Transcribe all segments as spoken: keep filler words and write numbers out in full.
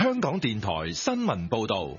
香港電台新聞報道。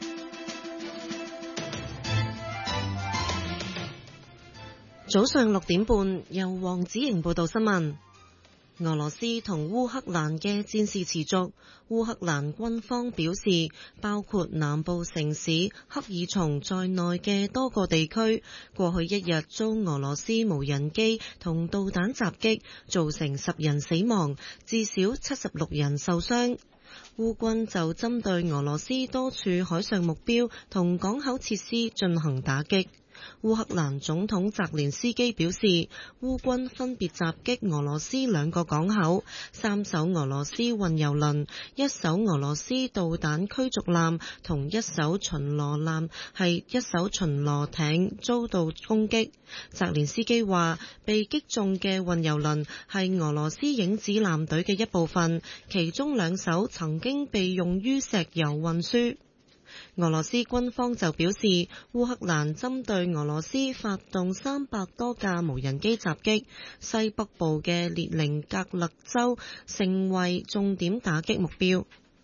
早上六點半，由黃子瑩報道新聞。俄羅斯同烏克蘭嘅戰事持續。烏克蘭軍方表示，包括南部城市克爾松在內嘅多個地區，過去一日遭俄羅斯無人機同導彈襲擊，造成十人死亡，至少七十六人受傷。烏軍就針對俄羅斯多處海上目標同港口設施進行打擊。烏克蘭總統澤連斯基表示，烏軍分別襲擊俄羅斯兩個港口、三艘俄羅斯運油輪、一艘俄羅斯導彈驅逐艦同一艘巡邏艦係一艘巡邏艇遭到攻擊。澤連斯基話，被擊中嘅運油輪係俄羅斯影子艦隊嘅一部分，其中兩艘曾經被用於石油運輸。俄羅斯軍方就表示，烏克蘭針對俄羅斯發動三百多架無人機襲擊，西北部嘅列寧格勒州成為重點打擊目標。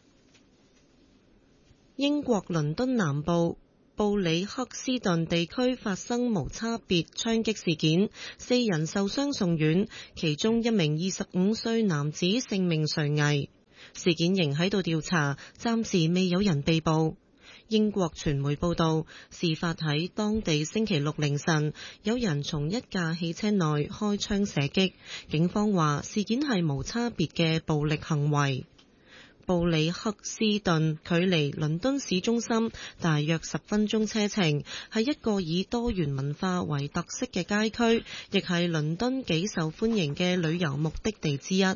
英國倫敦南部布里克斯頓地區發生無差別槍擊事件，四人受傷送院，其中一名二十五歲男子性命垂危。事件仍喺度調查，暫時未有人被捕。英國傳媒報道，事發喺當地星期六凌晨，有人從一架汽車內開槍射擊。警方話事件係無差別嘅暴力行為。布里克斯頓距離倫敦市中心大約十分鐘車程，係一個以多元文化為特色嘅街區，亦係倫敦幾受歡迎嘅旅遊目的地之一。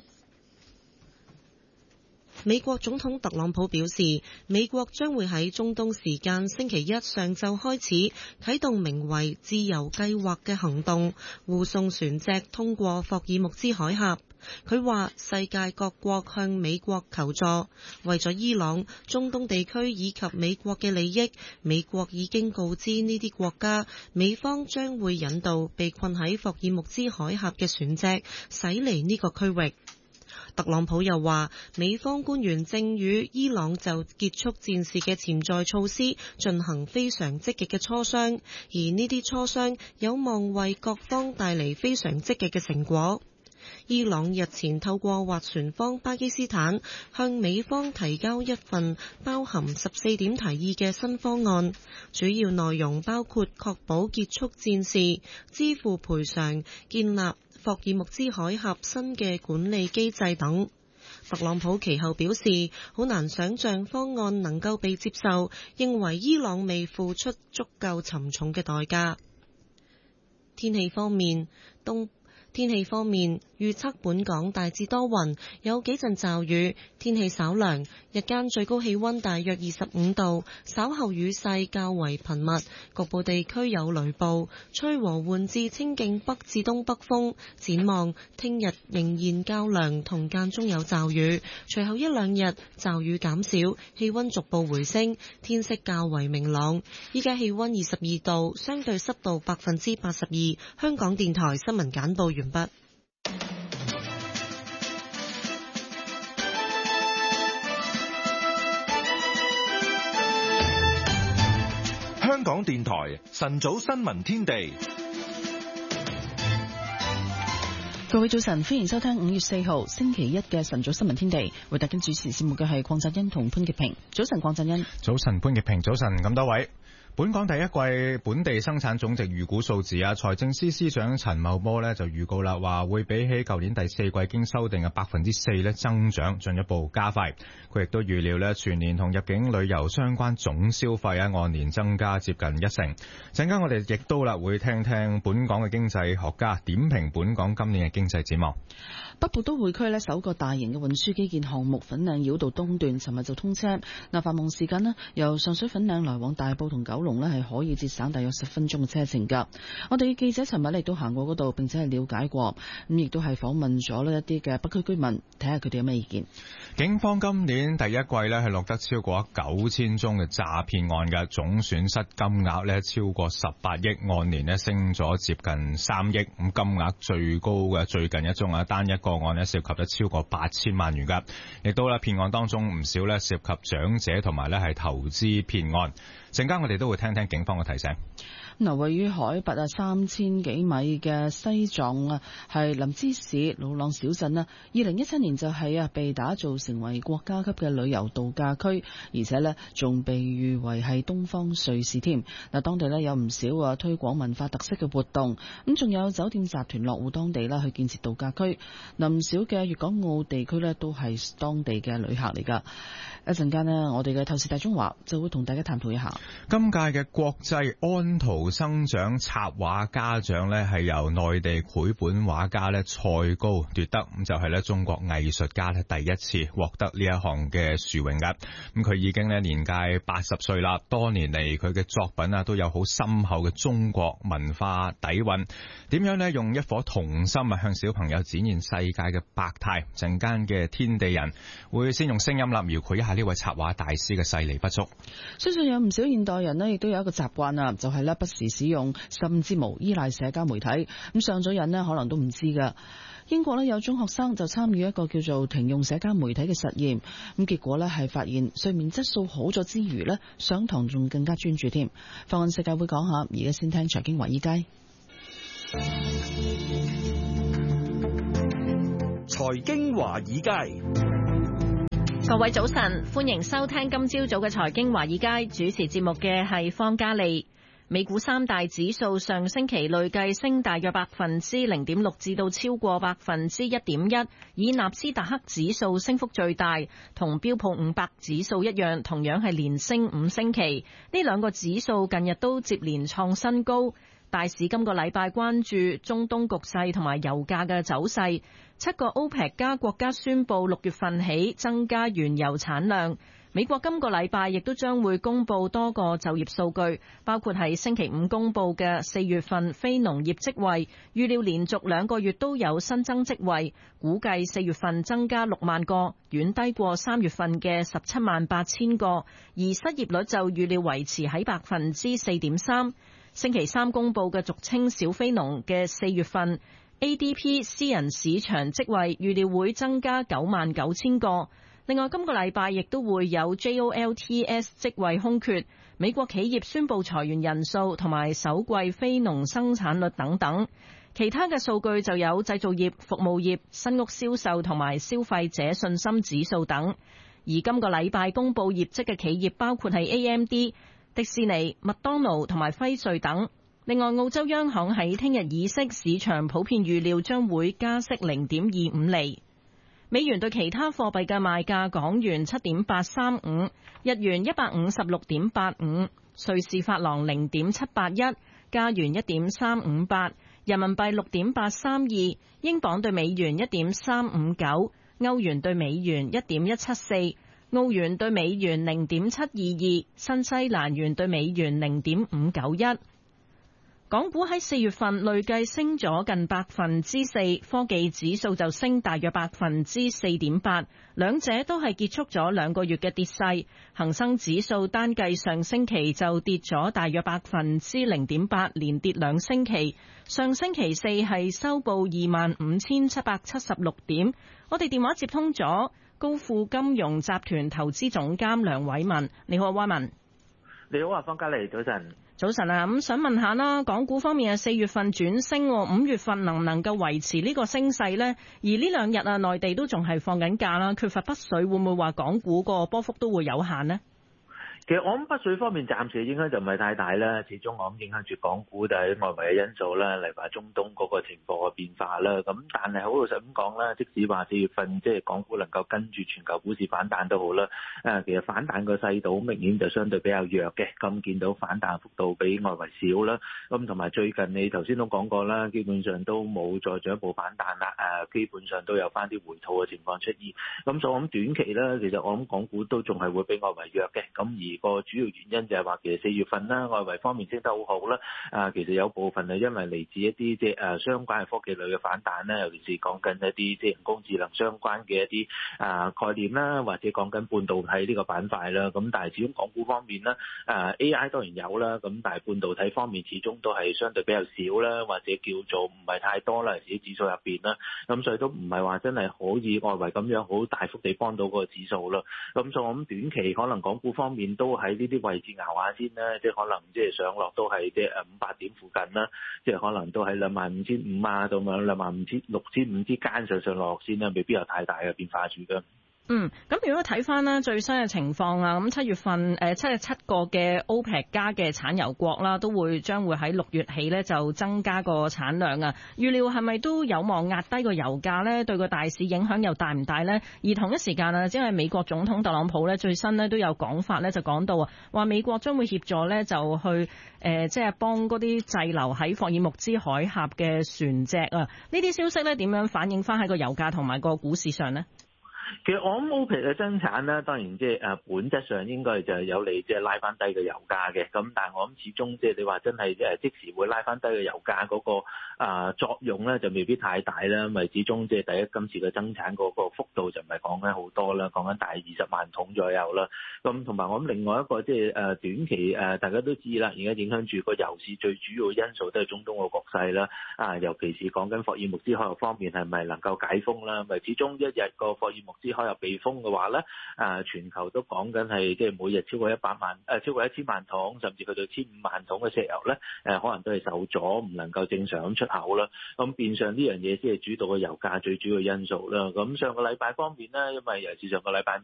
美國總統特朗普表示，美國將會喺中東時間星期一上晝開始啟動名為自由計劃嘅行動，護送船隻通過霍爾木茲海峽。佢話世界各國向美國求助，為咗伊朗、中東地區以及美國嘅利益，美國已經告知呢啲國家，美方將會引導被困喺霍爾木茲海峽嘅船隻駛離呢個區域。特朗普又話，美方官員正與伊朗就結束戰事嘅潛在措施進行非常積極嘅磋商，而呢啲磋商有望為各方帶嚟非常積極嘅成果。伊朗日前透過斡旋方巴基斯坦向美方提交一份包含十四點提議嘅新方案，主要內容包括確保結束戰事、支付賠償、建立霍爾木茲海峽新嘅管理機制等。特朗普其後表示，好難想象方案能夠被接受，認為伊朗未付出足夠沉重嘅代價。天氣方面，東天氣方面，預測本港大致多雲，有幾陣驟雨，天氣稍涼，日間最高氣溫大約二十五度，稍後雨勢較為頻密，局部地區有雷暴，吹和緩至清勁北至東北風。展望聽日仍然較涼，同間中有驟雨，隨後一兩日驟雨減少，氣溫逐步回升，天色較為明朗。依家氣溫二十二度，相對濕度百分之八十二。香港電台新聞簡報完畢。 香港電台晨早新聞天地， 各位早晨，歡迎收聽五月四號星期一嘅晨早新聞天地。為大家主持節目嘅係鄺振欣同潘潔平。早晨，鄺振欣。 早晨，潘潔平。早晨，咁多位。本港第一季本地生產總值預估數字啊，財政司司長陳茂波呢就預告啦，話會比起舊年第四季經修訂嘅百分之四呢增長進一步加快。佢亦都預料呢全年同入境旅遊相關總消費啊按年增加接近一成。陣間我哋亦都啦會聽聽本港嘅經濟學家點評本港今年嘅經濟展望。 北部都會區呢首個大型嘅運輸基建項目粉嶺繞道東段尋日就通車。嗱，繁忙時間呢由上水粉嶺來往大埔同九龍龍呢係可以節省大約十分鐘嘅車程㗎。我哋嘅記者尋日亦都行過嗰度，並且係了解過，咁亦都係訪問咗呢一啲嘅北區居民，睇下佢哋有咩意見。 警方今年第一季呢係錄得超過九千宗嘅詐騙案嘅，總損失金額呢超過十八億，按年呢升咗接近三億。咁金額最高嘅最近一宗啊，單一個案呢涉及咗超過八千萬元㗎，亦都呢騙案當中唔少呢涉及長者同埋呢係投資騙案。陣間我哋都會聽聽警方嘅提醒。 嗱，位於海拔啊三千幾米嘅西藏啊，係林芝市魯朗小鎮啊，二零一七年就係啊被打造成為國家級嘅旅遊度假區，而且呢仲被譽為係東方瑞士添。嗱，當地呢有唔少啊推廣文化特色嘅活動，咁仲有酒店集團落戶當地啦，去建設度假區。嗱，唔少嘅粵港澳地區呢都係當地嘅旅客嚟㗎。一陣間呢，我哋嘅透視大中華就會同大家探討一下今屆嘅國際安徒生獎插畫家獎呢係由內地繪本畫家呢蔡高奪得，咁就係呢中國藝術家呢第一次獲得呢一項嘅殊榮㗎。咁佢已經呢年屆八十歲啦，多年嚟佢嘅作品啊都有好深厚嘅中國文化底蘊。點樣呢用一顆童心啊向小朋友展現世界嘅百態？陣間嘅天地人會先用聲音啦描繪一下呢位插畫大師嘅細膩不足。 相信有唔少現代人呢亦都有一個習慣啊，就係呢不時使用甚至無依賴社交媒體。咁上咗癮呢可能都唔知噶。英國呢有中學生就參與一個叫做停用社交媒體嘅實驗，咁結果呢係發現睡眠質素好咗之餘呢上堂仲更加專注添。放眼世界會講下，而家先聽財經華爾街。 財經華爾街， 各位早晨，歡迎收聽今朝早嘅財經華爾街，主持節目嘅係方嘉利。美股三大指數上星期累計升大約百分之零點六至到超過百分之一點一，以納斯達克指數升幅最大，同標普五百指數一樣，同樣係連升五星期。呢兩個指數近日都接連創新高。大市今個禮拜關注中東局勢同埋油價嘅走勢。七個 OPEC 加國家宣布六月份起增加原油產量。美國今個禮拜亦都將會公布多個就業數據，包括係星期五公布嘅四月份非農業職位，預料連續兩個月都有新增職位，估計四月份增加六萬個，遠低過三月份嘅十七萬八千個，而失業率就預料維持喺百分之四點三。星期三公布嘅俗稱小非農嘅四月份 A D P 私人市場職位預料會增加九萬九千個。另外今個禮拜亦都會有 J O L T S 職位空缺，美國企業宣布裁員人數同埋首季非農生產率等等。其他嘅數據就有製造業、服務業、新屋銷售同埋消費者信心指數等。而今個禮拜公布業績嘅企業包括係 A M D、迪士尼、麥當勞同埋輝瑞等。另外，澳洲央行喺聽日議息，市場普遍預料將會加息零點二五厘。美元對其他貨幣嘅賣價：港元七點八三五，日元一百五十六點八五，瑞士法郎零點七八一，加元一點三五八，人民幣六點八三二，英鎊對美元一點三五九，歐元對美元一點一七四。澳元對美元零點七二二，新西蘭元對美元零點五九一。港股喺四月份累計升咗近百分之四，科技指數就升大約百分之四點八，兩者都係結束咗兩個月嘅跌勢。恒生指數單計上星期就跌咗大約百分之零點八，連跌兩星期。上星期四係收報二萬五千七百七十六點。我哋電話接通咗高富金融集團投資總監梁偉文。你好，偉文。 你好啊，方嘉莉，早晨。 早晨啊，咁想問下啦，港股方面啊，四月份轉升，五月份能唔能夠維持呢個升勢呢？而呢兩日啊，內地都仲係放緊假啦，缺乏北水，會唔會話港股個波幅都會有限呢？ 其實我諗北水方面暫時嘅影響就唔係太大啦，始終我諗影響住港股就係外圍嘅因素啦，例如話中東嗰個情況嘅變化啦。咁但係好老實咁講啦，即使話四月份即係港股能夠跟住全球股市反彈都好啦，誒其實反彈個勢度明顯就相對比較弱嘅，咁見到反彈幅度比外圍少啦。咁同埋最近你頭先都講過啦，基本上都冇再進一步反彈啦，誒基本上都有翻啲回吐嘅情況出現。咁所以我諗短期咧，其實我諗港股都仲係會比外圍弱嘅，咁而期個主要原因就係話其實四月份啦，外圍方面升得好好啦。啊，其實有部分係因為嚟自一啲即係誒相關嘅科技類嘅反彈啦，尤其是講緊一啲即係人工智能相關嘅一啲啊概念啦，或者講緊半導體呢個板塊啦。咁但係始終港股方面啦，誒 A I 當然有啦，咁但係半導體方面始終都係相對比較少啦，或者叫做唔係太多啦，喺指數入邊啦。咁所以都唔係話真係可以外圍咁樣好大幅地幫到嗰個指數咯。咁所以我諗短期可能港股方面都喺呢啲位置熬下先啦，即係可能即係上落都係即係誒五百點附近啦，即係可能都喺兩萬五千五啊到兩兩萬五千六千五之間上上落落先啦，未必有太大嘅變化住㗎。 嗯，咁如果睇翻啦最新嘅情況啊，咁七月份誒七十七個嘅 OPEC 加嘅產油國啦，都會將會喺六月起咧就增加個產量啊。預料係咪都有望壓低個油價咧？對個大市影響又大唔大咧？而同一時間啊，即係美國總統特朗普咧最新咧都有講法咧，就講到啊，話美國將會協助咧就去誒即係幫嗰啲滯留喺霍爾木茲海峽嘅船隻啊。呢啲消息咧點樣反映翻喺個油價同埋個股市上呢？ 其實我諗 OPEC 嘅增產咧，當然即係誒本質上應該就係有利即係拉翻低嘅油價嘅。咁但係我諗始終即係你話真係誒即時會拉翻低嘅油價嗰個啊作用咧，就未必太大啦。因為始終即係第一今次嘅增產嗰個幅度就唔係講緊好多啦，講緊大二十萬桶左右啦。咁同埋我諗另外一個即係誒短期誒大家都知啦，而家影響住個油市最主要因素都係中東個局勢啦。啊，尤其是講緊霍爾木茲海峽方面係咪能夠解封啦？咪始終一日個霍爾木茲海峽被封嘅話咧，誒全球都講緊係即係每日超過一百萬誒超過一千萬桶，甚至去到千五萬桶嘅石油咧，誒可能都係受阻，唔能夠正常咁出口啦。咁變相呢樣嘢先係主導嘅油價最主要嘅因素啦。咁上個禮拜方面咧，因為尤其是上個禮拜